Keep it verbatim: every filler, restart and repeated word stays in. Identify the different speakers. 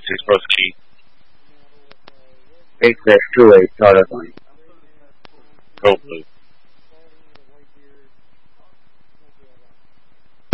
Speaker 1: six plus key.
Speaker 2: eight slash two eight, Charlotte line.
Speaker 1: Go blue.